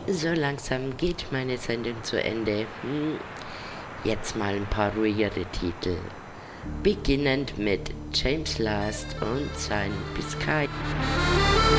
So langsam geht meine Sendung zu Ende. Jetzt mal ein paar ruhigere Titel. Beginnend mit James Last und sein Biscay.